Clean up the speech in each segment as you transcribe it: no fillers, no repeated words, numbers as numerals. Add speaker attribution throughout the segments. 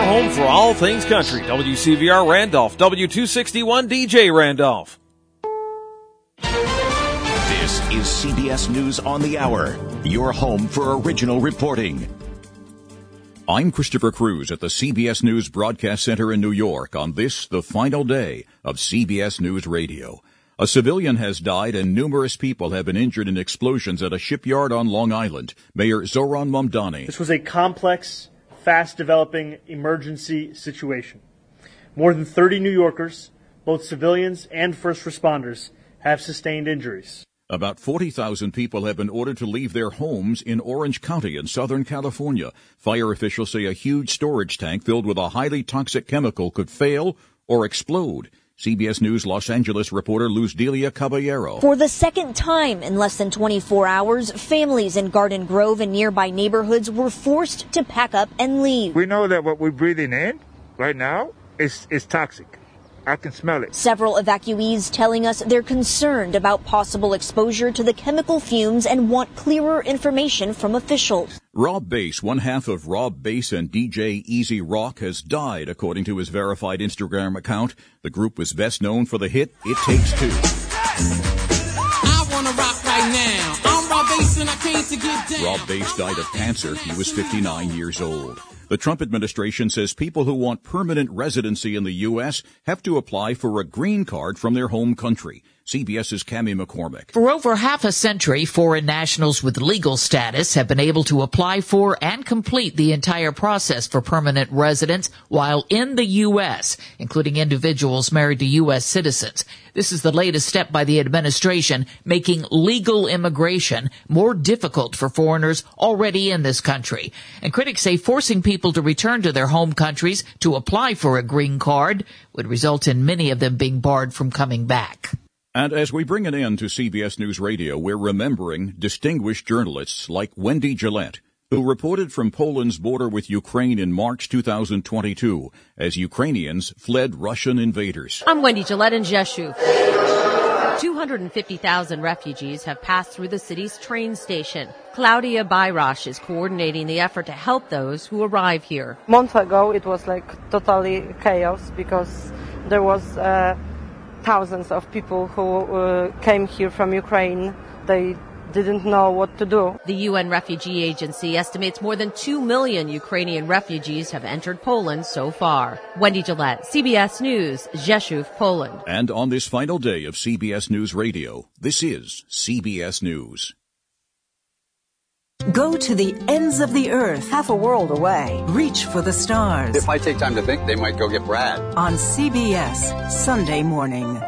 Speaker 1: home for all things country. WCVR Randolph, W261 DJ Randolph.
Speaker 2: This is CBS News on the Hour, your home for original reporting. I'm Christopher Cruz at the CBS News Broadcast Center in New York on this, the final day of CBS News Radio. A civilian has died and numerous people have been injured in explosions at a shipyard on Long Island. Mayor Zoran Mamdani.
Speaker 3: This was a complex, fast-developing emergency situation. More than 30 New Yorkers, both civilians and first responders, have sustained injuries.
Speaker 2: About 40,000 people have been ordered to leave their homes in Orange County in Southern California. Fire officials say a huge storage tank filled with a highly toxic chemical could fail or explode. CBS News Los Angeles reporter Luz Delia Caballero.
Speaker 4: For the second time in less than 24 hours, families in Garden Grove and nearby neighborhoods were forced to pack up and leave.
Speaker 5: We know that what we're breathing in right now is toxic. I can smell it.
Speaker 4: Several evacuees telling us they're concerned about possible exposure to the chemical fumes and want clearer information from officials.
Speaker 2: Rob Bass, one half of Rob Bass and DJ Easy Rock, has died, according to his verified Instagram account. The group was best known for the hit It Takes Two.
Speaker 6: I wanna rock right now. I'm Rob Bass and I came to get down.
Speaker 2: Rob Bass died of cancer. He was 59 years old. The Trump administration says people who want permanent residency in the U.S. have to apply for a green card from their home country. CBS's Cammie McCormick.
Speaker 7: For over half a century, foreign nationals with legal status have been able to apply for and complete the entire process for permanent residence while in the U.S., including individuals married to U.S. citizens. This is the latest step by the administration, making legal immigration more difficult for foreigners already in this country. And critics say forcing people to return to their home countries to apply for a green card would result in many of them being barred from coming back.
Speaker 2: And as we bring an end to CBS News Radio, we're remembering distinguished journalists like Wendy Gillette, who reported from Poland's border with Ukraine in March 2022 as Ukrainians fled Russian invaders.
Speaker 8: I'm Wendy Gillette in Rzeszów. 250,000 refugees have passed through the city's train station. Claudia Bayrash is coordinating the effort to help those who arrive here.
Speaker 9: A month ago, it was like totally chaos because there was thousands of people who came here from Ukraine. They didn't know what to do.
Speaker 8: The UN Refugee Agency estimates more than 2 million Ukrainian refugees have entered Poland so far. Wendy Gillette, CBS News, Rzeszów, Poland.
Speaker 2: And on this final day of CBS News Radio, this is CBS News.
Speaker 10: Go to the ends of the earth, half a world away. Reach for the stars.
Speaker 11: If I take time to think, they might go get Brad.
Speaker 10: On CBS, Sunday morning.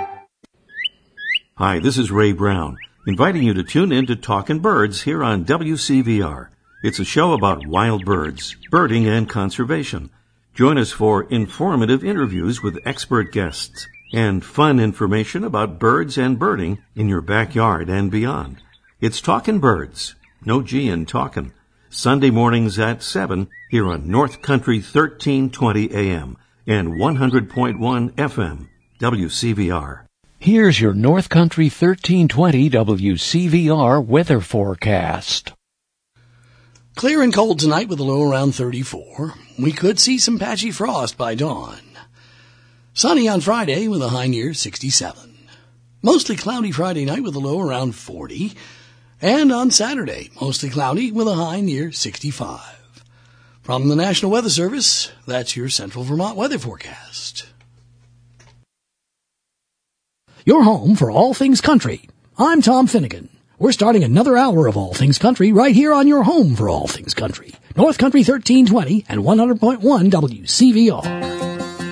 Speaker 12: Hi, this is Ray Brown, inviting you to tune in to Talkin' Birds here on WCVR. It's a show about wild birds, birding, and conservation. Join us for informative interviews with expert guests and fun information about birds and birding in your backyard and beyond. It's Talkin' Birds. No G in talkin'. Sunday mornings at 7 here on North Country 1320 AM and 100.1 FM, WCVR.
Speaker 13: Here's your North Country 1320 WCVR weather forecast.
Speaker 14: Clear and cold tonight with a low around 34. We could see some patchy frost by dawn. Sunny on Friday with a high near 67. Mostly cloudy Friday night with a low around 40. And on Saturday, mostly cloudy with a high near 65. From the National Weather Service, that's your Central Vermont weather forecast. Your home for all things country. I'm Tom Finnegan. We're starting another hour of All Things Country right here on your home for all things country. North Country 1320 and 100.1 WCVR.